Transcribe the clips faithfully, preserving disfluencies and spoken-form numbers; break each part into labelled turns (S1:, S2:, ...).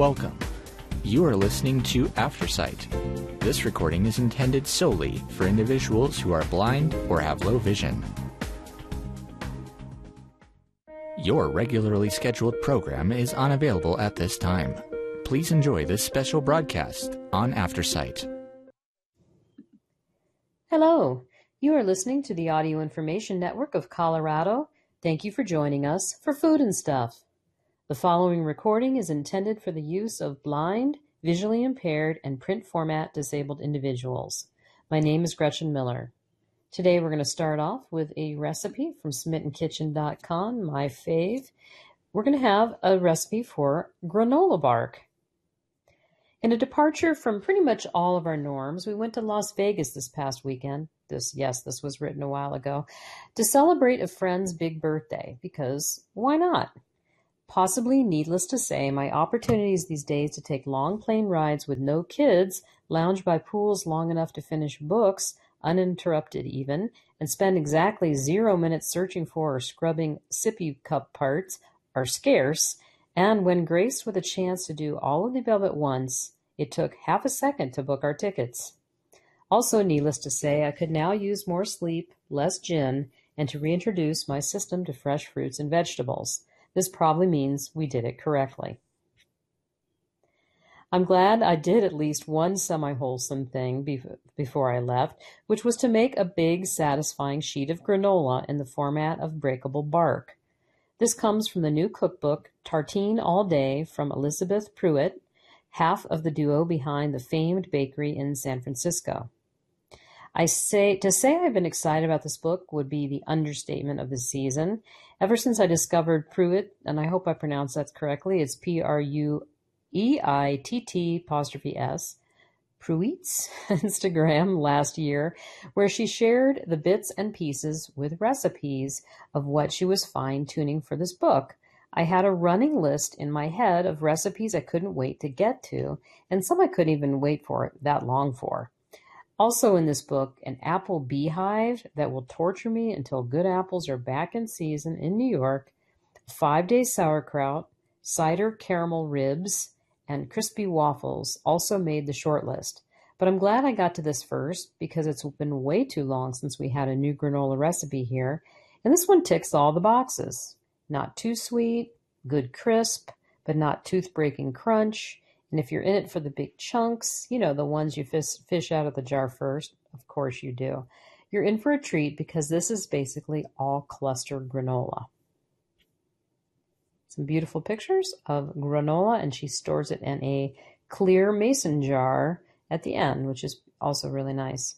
S1: Welcome. You are listening to Aftersight. This recording is intended solely for individuals who are blind or have low vision. Your regularly scheduled program is unavailable at this time. Please enjoy this special broadcast on Aftersight.
S2: Hello. You are listening to the Audio Information Network of Colorado. Thank you for joining us for Food and Stuff. The following recording is intended for the use of blind, visually impaired, and print format disabled individuals. My name is Gretchen Miller. Today we're going to start off with a recipe from smitten kitchen dot com, my fave. We're going to have a recipe for granola bark. In a departure from pretty much all of our norms, we went to Las Vegas this past weekend. This, yes, this was written a while ago, to celebrate a friend's big birthday, because why not? Possibly needless to say, my opportunities these days to take long plane rides with no kids, lounge by pools long enough to finish books, uninterrupted even, and spend exactly zero minutes searching for or scrubbing sippy cup parts are scarce, and when graced with a chance to do all of the above at once, it took half a second to book our tickets. Also, needless to say, I could now use more sleep, less gin, and to reintroduce my system to fresh fruits and vegetables. This probably means we did it correctly. I'm glad I did at least one semi-wholesome thing be- before I left, which was to make a big, satisfying sheet of granola in the format of breakable bark. This comes from the new cookbook, Tartine All Day, from Elizabeth Pruitt, half of the duo behind the famed bakery in San Francisco. I say to say I've been excited about this book would be the understatement of the season. Ever since I discovered Pruitt, and I hope I pronounced that correctly, it's P R U E I T T apostrophe S, Pruitt's Instagram last year, where she shared the bits and pieces with recipes of what she was fine-tuning for this book. I had a running list in my head of recipes I couldn't wait to get to, and some I couldn't even wait for it that long for. Also in this book, an apple beehive that will torture me until good apples are back in season in New York, five-day sauerkraut, cider caramel ribs, and crispy waffles also made the short list. But I'm glad I got to this first because it's been way too long since we had a new granola recipe here, and this one ticks all the boxes. Not too sweet, good crisp, but not tooth-breaking crunch. And if you're in it for the big chunks, you know, the ones you fish, fish out of the jar first, of course you do, you're in for a treat because this is basically all clustered granola. Some beautiful pictures of granola, and she stores it in a clear mason jar at the end, which is also really nice.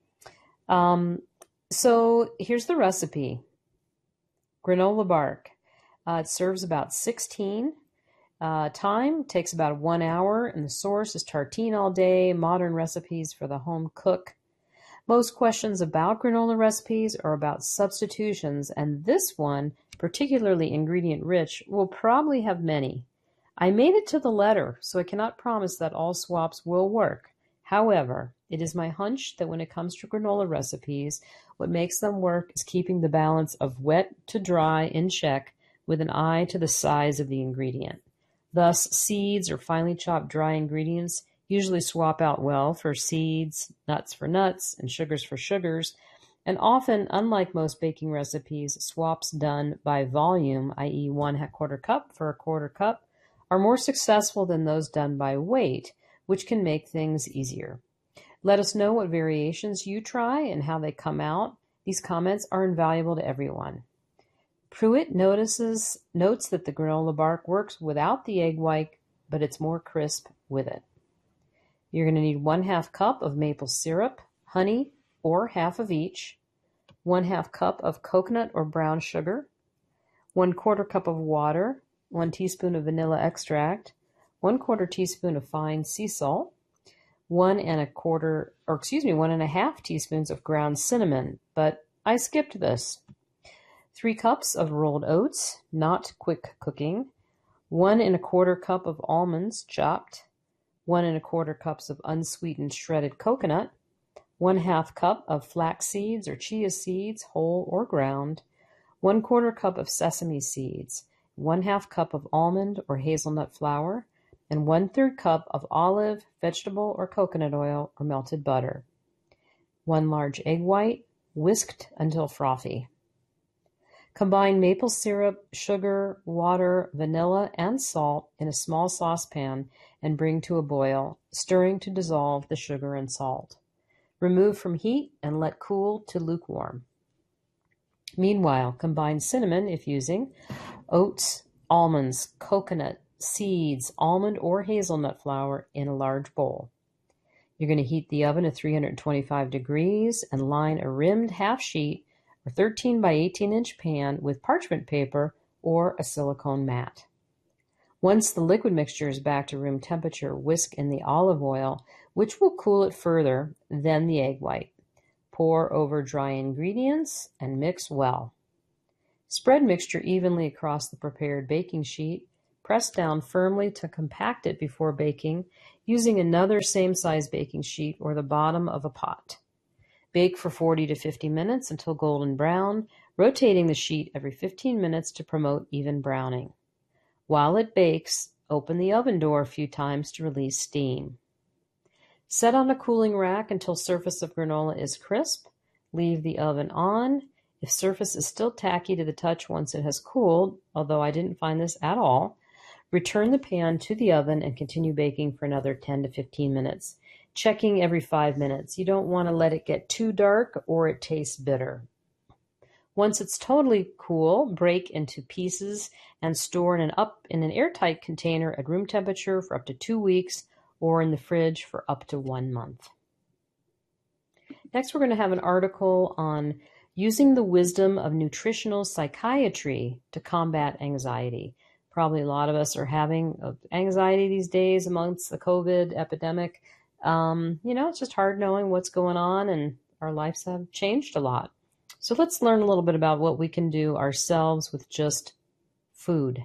S2: Um, so here's the recipe. Granola bark. Uh, it serves about sixteen. Uh, time takes about one hour, and the source is Tartine All Day, Modern Recipes for the Home Cook. Most questions about granola recipes are about substitutions, and this one, particularly ingredient-rich, will probably have many. I made it to the letter, so I cannot promise that all swaps will work. However, it is my hunch that when it comes to granola recipes, what makes them work is keeping the balance of wet to dry in check with an eye to the size of the ingredient. Thus, seeds or finely chopped dry ingredients usually swap out well for seeds, nuts for nuts, and sugars for sugars, and often, unlike most baking recipes, swaps done by volume, that is one quarter cup for a quarter cup, are more successful than those done by weight, which can make things easier. Let us know what variations you try and how they come out. These comments are invaluable to everyone. Pruitt notices, notes that the granola bark works without the egg white, but it's more crisp with it. You're going to need one half cup of maple syrup, honey, or half of each, one half cup of coconut or brown sugar, one quarter cup of water, one teaspoon of vanilla extract, one quarter teaspoon of fine sea salt, one and a quarter, or excuse me, one and a half teaspoons of ground cinnamon, but I skipped this. Three cups of rolled oats, not quick cooking, one and a quarter cup of almonds chopped, one and a quarter cups of unsweetened shredded coconut, one half cup of flax seeds or chia seeds, whole or ground, one quarter cup of sesame seeds, one half cup of almond or hazelnut flour, and one-third cup of olive, vegetable, or coconut oil or melted butter. One large egg white, whisked until frothy. Combine maple syrup, sugar, water, vanilla, and salt in a small saucepan and bring to a boil, stirring to dissolve the sugar and salt. Remove from heat and let cool to lukewarm. Meanwhile, combine cinnamon, if using, oats, almonds, coconut, seeds, almond or hazelnut flour in a large bowl. You're going to heat the oven to three hundred twenty-five degrees and line a rimmed half sheet or thirteen by eighteen inch pan with parchment paper or a silicone mat. Once the liquid mixture is back to room temperature, whisk in the olive oil, which will cool it further, then the egg white. Pour over dry ingredients and mix well. Spread mixture evenly across the prepared baking sheet. Press down firmly to compact it before baking, using another same-size baking sheet or the bottom of a pot. Bake for forty to fifty minutes until golden brown, rotating the sheet every fifteen minutes to promote even browning. While it bakes, open the oven door a few times to release steam. Set on a cooling rack until surface of granola is crisp. Leave the oven on. If surface is still tacky to the touch once it has cooled, although I didn't find this at all, return the pan to the oven and continue baking for another ten to fifteen minutes, checking every five minutes. You don't want to let it get too dark or it tastes bitter. Once it's totally cool, break into pieces and store in an up in an airtight container at room temperature for up to two weeks or in the fridge for up to one month. Next, we're going to have an article on using the wisdom of nutritional psychiatry to combat anxiety. Probably a lot of us are having anxiety these days amongst the COVID epidemic. Um, you know, it's just hard knowing what's going on, and our lives have changed a lot. So let's learn a little bit about what we can do ourselves with just food.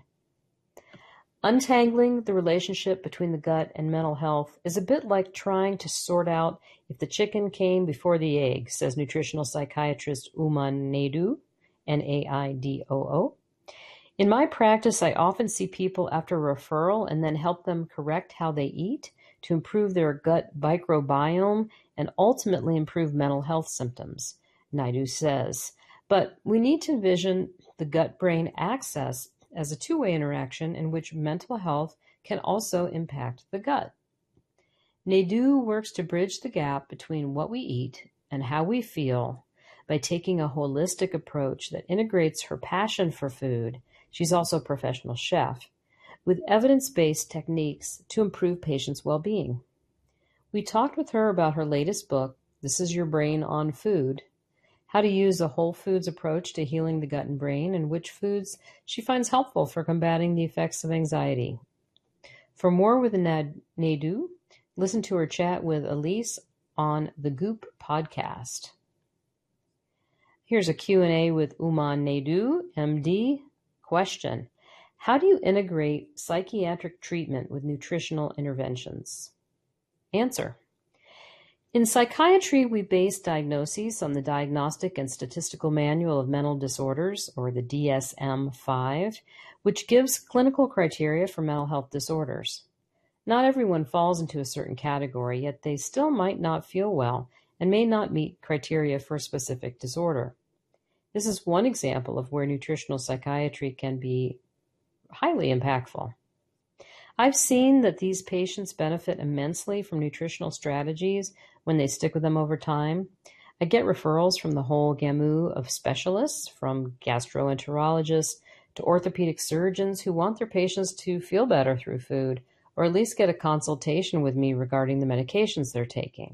S2: Untangling the relationship between the gut and mental health is a bit like trying to sort out if the chicken came before the egg, says nutritional psychiatrist Uma Naidoo, N A I D O O. In my practice, I often see people after referral and then help them correct how they eat to improve their gut microbiome and ultimately improve mental health symptoms, Naidoo says. But we need to envision the gut-brain axis as a two-way interaction in which mental health can also impact the gut. Naidoo works to bridge the gap between what we eat and how we feel by taking a holistic approach that integrates her passion for food — she's also a professional chef — with evidence-based techniques to improve patients' well-being. We talked with her about her latest book, This Is Your Brain on Food, how to use a whole foods approach to healing the gut and brain, and which foods she finds helpful for combating the effects of anxiety. For more with Naidoo, listen to her chat with Elise on the Goop podcast. Here's a Q and A with Uma Naidoo, M D. Question: how do you integrate psychiatric treatment with nutritional interventions? Answer: in psychiatry, we base diagnoses on the Diagnostic and Statistical Manual of Mental Disorders, or the D S M five, which gives clinical criteria for mental health disorders. Not everyone falls into a certain category, yet they still might not feel well and may not meet criteria for a specific disorder. This is one example of where nutritional psychiatry can be highly impactful. I've seen that these patients benefit immensely from nutritional strategies when they stick with them over time. I get referrals from the whole gamut of specialists, from gastroenterologists to orthopedic surgeons who want their patients to feel better through food, or at least get a consultation with me regarding the medications they're taking.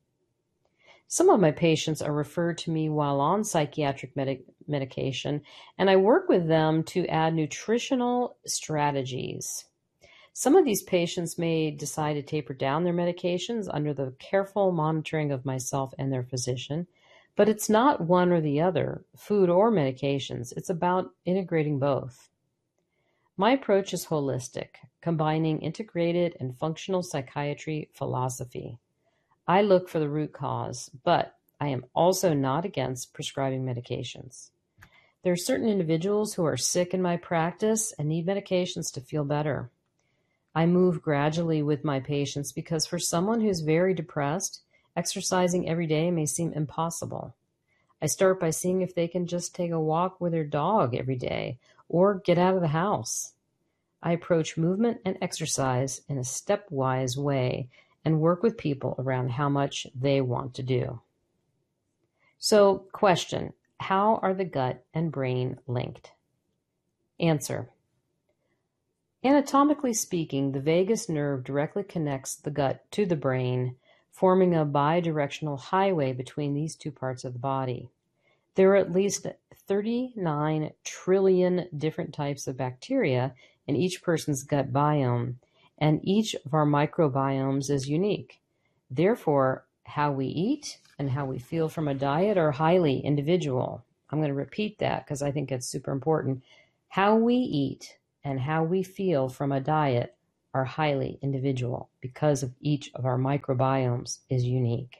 S2: Some of my patients are referred to me while on psychiatric medic- medication, and I work with them to add nutritional strategies. Some of these patients may decide to taper down their medications under the careful monitoring of myself and their physician, but it's not one or the other, food or medications. It's about integrating both. My approach is holistic, combining integrated and functional psychiatry philosophy. I look for the root cause, but I am also not against prescribing medications. There are certain individuals who are sick in my practice and need medications to feel better. I move gradually with my patients because for someone who's very depressed, exercising every day may seem impossible. I start by seeing if they can just take a walk with their dog every day or get out of the house. I approach movement and exercise in a stepwise way and work with people around how much they want to do. So, question, how are the gut and brain linked? Answer. Anatomically speaking, the vagus nerve directly connects the gut to the brain, forming a bidirectional highway between these two parts of the body. There are at least thirty-nine trillion different types of bacteria in each person's gut biome, and each of our microbiomes is unique. Therefore, how we eat and how we feel from a diet are highly individual. I'm going to repeat that because I think it's super important. How we eat and how we feel from a diet are highly individual because of each of our microbiomes is unique.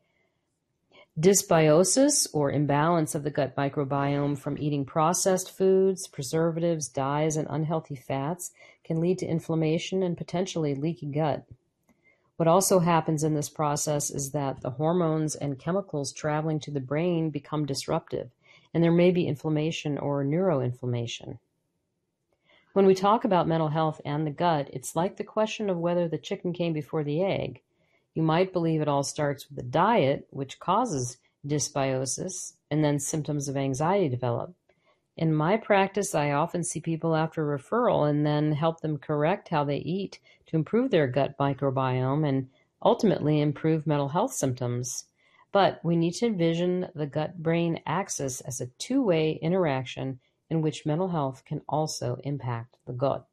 S2: Dysbiosis, or imbalance of the gut microbiome from eating processed foods, preservatives, dyes, and unhealthy fats, can lead to inflammation and potentially leaky gut. What also happens in this process is that the hormones and chemicals traveling to the brain become disruptive, and there may be inflammation or neuroinflammation. When we talk about mental health and the gut, it's like the question of whether the chicken came before the egg. You might believe it all starts with the diet, which causes dysbiosis, and then symptoms of anxiety develop. In my practice, I often see people after referral and then help them correct how they eat to improve their gut microbiome and ultimately improve mental health symptoms. But we need to envision the gut-brain axis as a two-way interaction in which mental health can also impact the gut.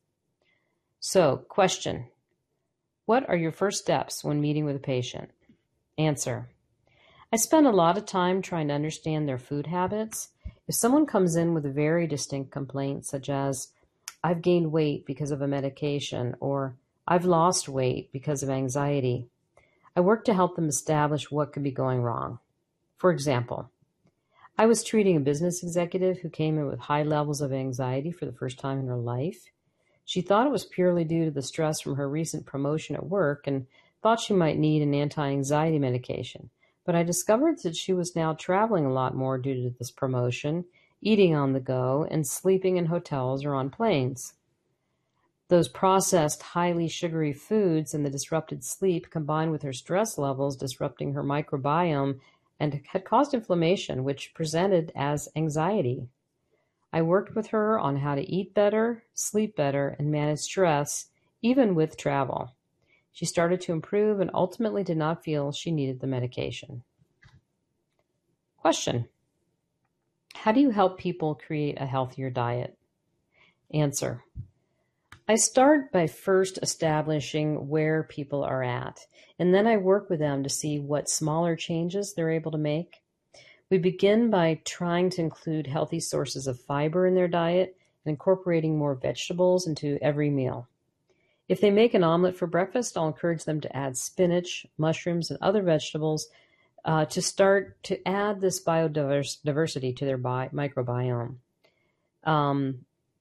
S2: So, question. What are your first steps when meeting with a patient? Answer. I spend a lot of time trying to understand their food habits. If someone comes in with a very distinct complaint, such as, I've gained weight because of a medication, or I've lost weight because of anxiety, I work to help them establish what could be going wrong. For example, I was treating a business executive who came in with high levels of anxiety for the first time in her life. She thought it was purely due to the stress from her recent promotion at work and thought she might need an anti-anxiety medication. But I discovered that she was now traveling a lot more due to this promotion, eating on the go, and sleeping in hotels or on planes. Those processed, highly sugary foods and the disrupted sleep combined with her stress levels disrupting her microbiome and had caused inflammation, which presented as anxiety. I worked with her on how to eat better, sleep better, and manage stress, even with travel. She started to improve and ultimately did not feel she needed the medication. Question. How do you help people create a healthier diet? Answer. I start by first establishing where people are at, and then I work with them to see what smaller changes they're able to make. We begin by trying to include healthy sources of fiber in their diet and incorporating more vegetables into every meal. If they make an omelet for breakfast, I'll encourage them to add spinach, mushrooms, and other vegetables uh, to start to add this biodiversity to their bi- microbiome. Um,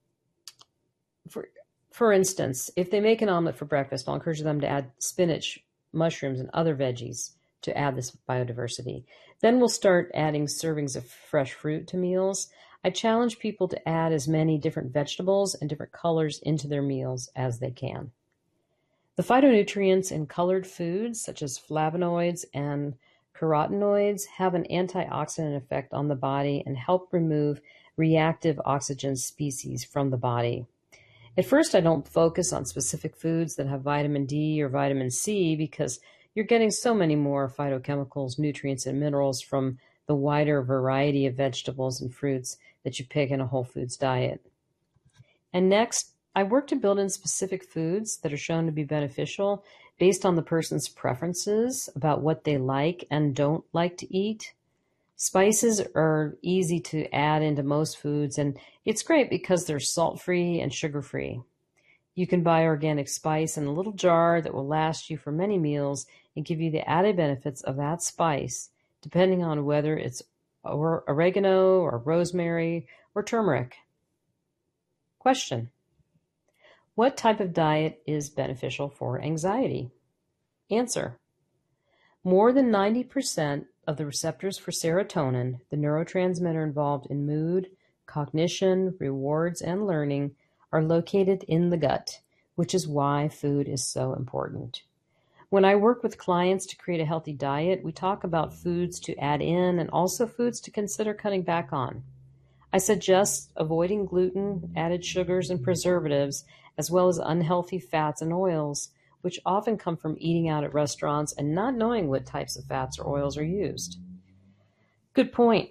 S2: for, for instance, if they make an omelet for breakfast, I'll encourage them to add spinach, mushrooms, and other veggies to add this biodiversity. Then we'll start adding servings of fresh fruit to meals. I challenge people to add as many different vegetables and different colors into their meals as they can. The phytonutrients in colored foods, such as flavonoids and carotenoids, have an antioxidant effect on the body and help remove reactive oxygen species from the body. At first, I don't focus on specific foods that have vitamin D or vitamin C because you're getting so many more phytochemicals, nutrients, and minerals from the wider variety of vegetables and fruits that you pick in a whole foods diet. And next, I work to build in specific foods that are shown to be beneficial based on the person's preferences about what they like and don't like to eat. Spices are easy to add into most foods, and it's great because they're salt-free and sugar-free. You can buy organic spice in a little jar that will last you for many meals and give you the added benefits of that spice, depending on whether it's oregano or rosemary or turmeric. Question. What type of diet is beneficial for anxiety? Answer. More than ninety percent of the receptors for serotonin, the neurotransmitter involved in mood, cognition, rewards, and learning, are located in the gut, which is why food is so important. When I work with clients to create a healthy diet, we talk about foods to add in and also foods to consider cutting back on. I suggest avoiding gluten, added sugars, and preservatives, as well as unhealthy fats and oils, which often come from eating out at restaurants and not knowing what types of fats or oils are used. Good point.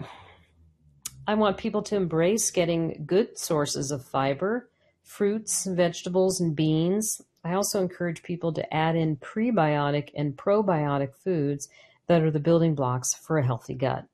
S2: I want people to embrace getting good sources of fiber, fruits, vegetables, and beans. I also encourage people to add in prebiotic and probiotic foods that are the building blocks for a healthy gut.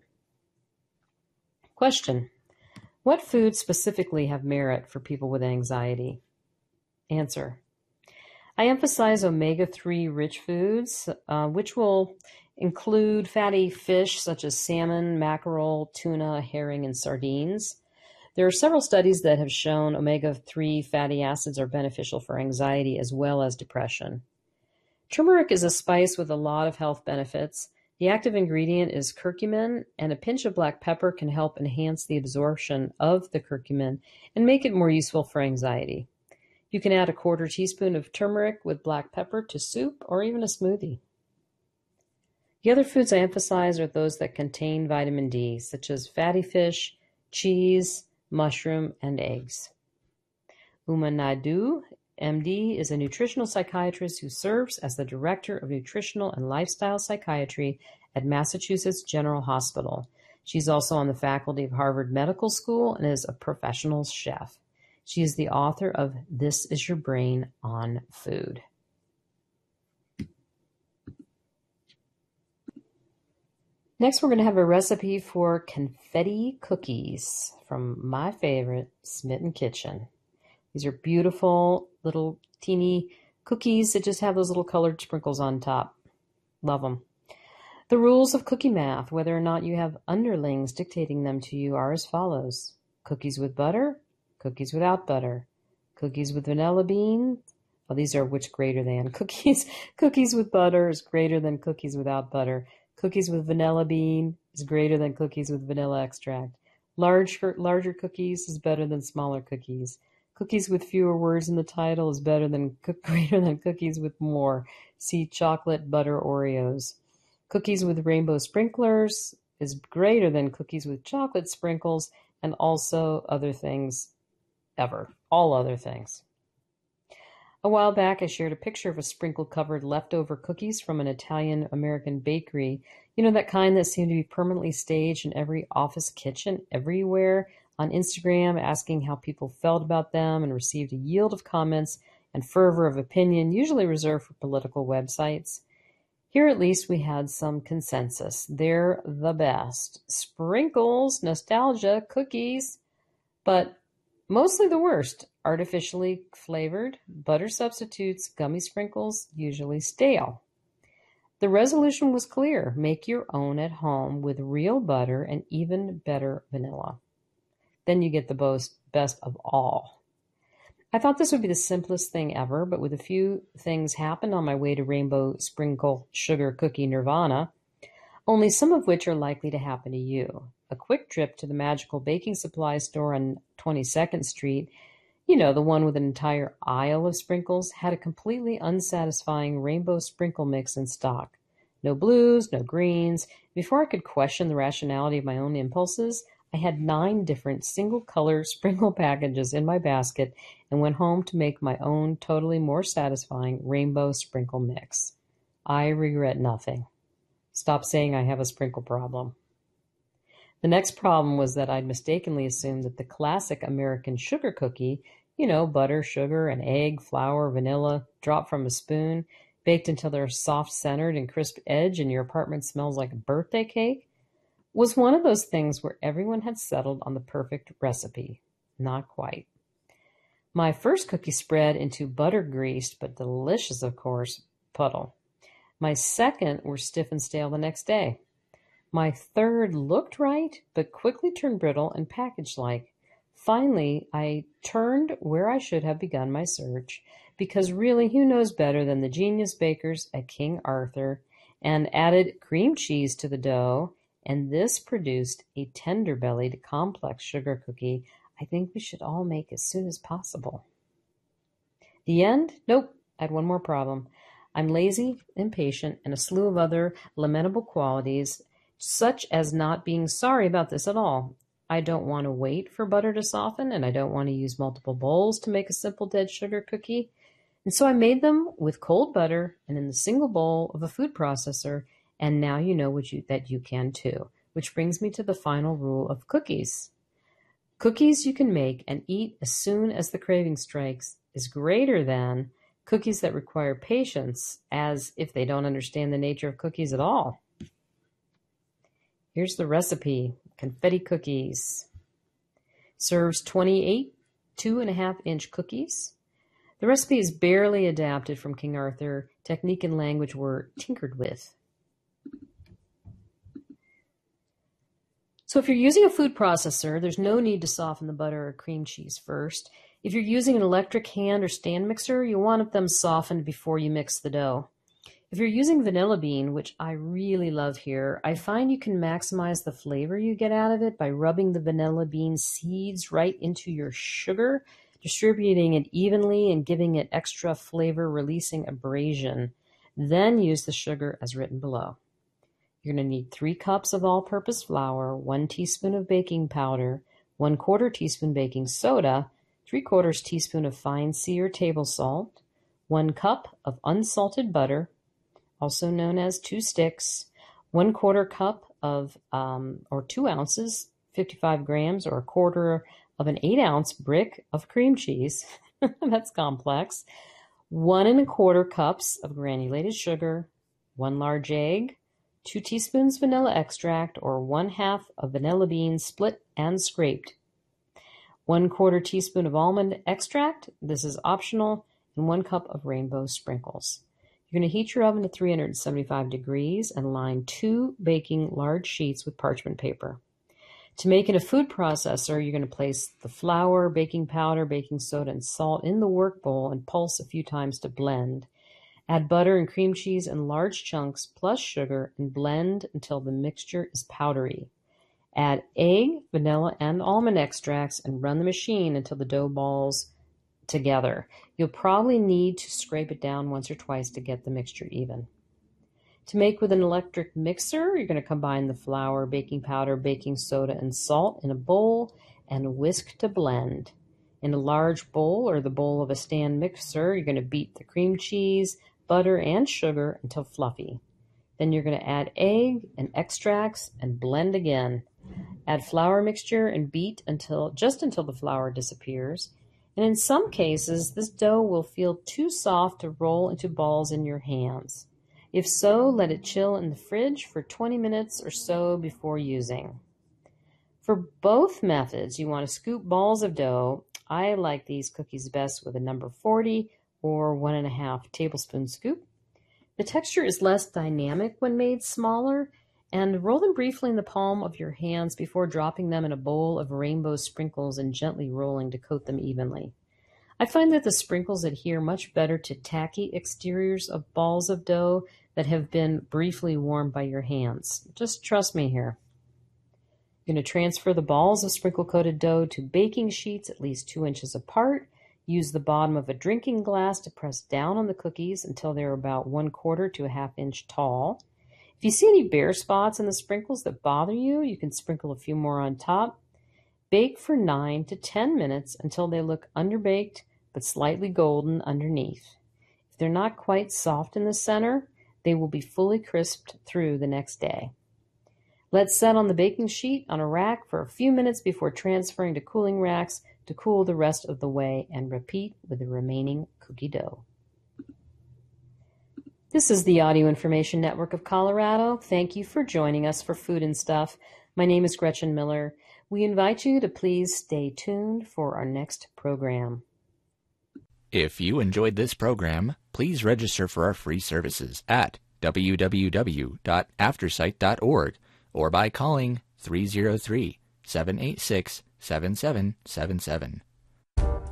S2: Question. What foods specifically have merit for people with anxiety? Answer. I emphasize omega three rich foods, uh, which will include fatty fish such as salmon, mackerel, tuna, herring, and sardines. There are several studies that have shown omega three fatty acids are beneficial for anxiety as well as depression. Turmeric is a spice with a lot of health benefits. The active ingredient is curcumin, and a pinch of black pepper can help enhance the absorption of the curcumin and make it more useful for anxiety. You can add a quarter teaspoon of turmeric with black pepper to soup or even a smoothie. The other foods I emphasize are those that contain vitamin D, such as fatty fish, cheese, mushroom, and eggs. Uma Naidu, M D, is a nutritional psychiatrist who serves as the Director of Nutritional and Lifestyle Psychiatry at Massachusetts General Hospital. She's also on the faculty of Harvard Medical School and is a professional chef. She is the author of This Is Your Brain on Food. Next, we're going to have a recipe for confetti cookies from my favorite, Smitten Kitchen. These are beautiful little teeny cookies that just have those little colored sprinkles on top. Love them. The rules of cookie math, whether or not you have underlings dictating them to you, are as follows. Cookies with butter, cookies without butter, cookies with vanilla bean. Oh, these are which greater than. Cookies, cookies with butter is greater than cookies without butter. Cookies with vanilla bean is greater than cookies with vanilla extract. Larger, larger cookies is better than smaller cookies. Cookies with fewer words in the title is better than greater than cookies with more. See chocolate butter Oreos. Cookies with rainbow sprinklers is greater than cookies with chocolate sprinkles, and also other things ever. All other things. A while back, I shared a picture of a sprinkle-covered leftover cookies from an Italian-American bakery. You know, that kind that seem to be permanently staged in every office kitchen everywhere, on Instagram, asking how people felt about them, and received a yield of comments and fervor of opinion, usually reserved for political websites. Here at least we had some consensus. They're the best. Sprinkles, nostalgia, cookies, but mostly the worst. Artificially flavored, butter substitutes, gummy sprinkles, usually stale. The resolution was clear. Make your own at home with real butter and even better vanilla. Then you get the most, best of all. I thought this would be the simplest thing ever, but with a few things happened on my way to Rainbow Sprinkle Sugar Cookie Nirvana, only some of which are likely to happen to you. A quick trip to the magical baking supply store on twenty-second Street, you know, the one with an entire aisle of sprinkles, had a completely unsatisfying rainbow sprinkle mix in stock. No blues, no greens. Before I could question the rationality of my own impulses, I had nine different single-color sprinkle packages in my basket and went home to make my own totally more satisfying rainbow sprinkle mix. I regret nothing. Stop saying I have a sprinkle problem. The next problem was that I'd mistakenly assumed that the classic American sugar cookie, you know, butter, sugar, and egg, flour, vanilla, dropped from a spoon, baked until they're soft-centered and crisp edge and your apartment smells like a birthday cake, was one of those things where everyone had settled on the perfect recipe. Not quite. My first cookie spread into butter-greased, but delicious, of course, puddle. My second were stiff and stale the next day. My third looked right, but quickly turned brittle and packaged-like. Finally, I turned where I should have begun my search, because really, who knows better than the genius bakers at King Arthur, and added cream cheese to the dough, and this produced a tender-bellied complex sugar cookie I think we should all make as soon as possible. The end? Nope, I had one more problem. I'm lazy, impatient, and a slew of other lamentable qualities, such as not being sorry about this at all. I don't want to wait for butter to soften, and I don't want to use multiple bowls to make a simple dead sugar cookie. And so I made them with cold butter and in the single bowl of a food processor, and now you know what you, that you can too. Which brings me to the final rule of cookies. Cookies you can make and eat as soon as the craving strikes is greater than cookies that require patience, as if they don't understand the nature of cookies at all. Here's the recipe. Confetti cookies. Serves twenty-eight two and a half inch cookies. The recipe is barely adapted from King Arthur. Technique and language were tinkered with. So if you're using a food processor, there's no need to soften the butter or cream cheese first. If you're using an electric hand or stand mixer, you want them softened before you mix the dough. If you're using vanilla bean, which I really love here, I find you can maximize the flavor you get out of it by rubbing the vanilla bean seeds right into your sugar, distributing it evenly and giving it extra flavor-releasing abrasion. Then use the sugar as written below. You're going to need three cups of all-purpose flour, one teaspoon of baking powder, one quarter teaspoon baking soda, three quarters teaspoon of fine sea or table salt, one cup of unsalted butter, also known as two sticks, one quarter cup of, um, or two ounces, fifty-five grams, or a quarter of an eight ounce brick of cream cheese. That's complex. One and a quarter cups of granulated sugar, one large egg, two teaspoons vanilla extract, or one half of vanilla beans split and scraped, one quarter teaspoon of almond extract, this is optional, and one cup of rainbow sprinkles. You're going to heat your oven to three hundred seventy-five degrees and line two baking large sheets with parchment paper. To make in a food processor, you're going to place the flour, baking powder, baking soda, and salt in the work bowl and pulse a few times to blend. Add butter and cream cheese in large chunks plus sugar and blend until the mixture is powdery. Add egg, vanilla, and almond extracts and run the machine until the dough balls together. You'll probably need to scrape it down once or twice to get the mixture even. To make with an electric mixer, you're going to combine the flour, baking powder, baking soda, and salt in a bowl and whisk to blend. In a large bowl or the bowl of a stand mixer, you're going to beat the cream cheese, butter, and sugar until fluffy. Then you're going to add egg and extracts and blend again. Add flour mixture and beat until just until the flour disappears. And in some cases, this dough will feel too soft to roll into balls in your hands. If so, let it chill in the fridge for twenty minutes or so before using. For both methods, you want to scoop balls of dough. I like these cookies best with a number forty or one and a half tablespoon scoop. The texture is less dynamic when made smaller, and roll them briefly in the palm of your hands before dropping them in a bowl of rainbow sprinkles and gently rolling to coat them evenly. I find that the sprinkles adhere much better to tacky exteriors of balls of dough that have been briefly warmed by your hands. Just trust me here. You're going to transfer the balls of sprinkle-coated dough to baking sheets at least two inches apart. Use the bottom of a drinking glass to press down on the cookies until they're about one quarter to a half inch tall. If you see any bare spots in the sprinkles that bother you, you can sprinkle a few more on top. Bake for nine to ten minutes until they look underbaked but slightly golden underneath. If they're not quite soft in the center, they will be fully crisped through the next day. Let set on the baking sheet on a rack for a few minutes before transferring to cooling racks to cool the rest of the way, and repeat with the remaining cookie dough. This is the Audio Information Network of Colorado. Thank you for joining us for Food and Stuff. My name is Gretchen Miller. We invite you to please stay tuned for our next program.
S1: If you enjoyed this program, please register for our free services at w w w dot aftersight dot org or by calling three oh three, seven eight six, seven seven seven seven.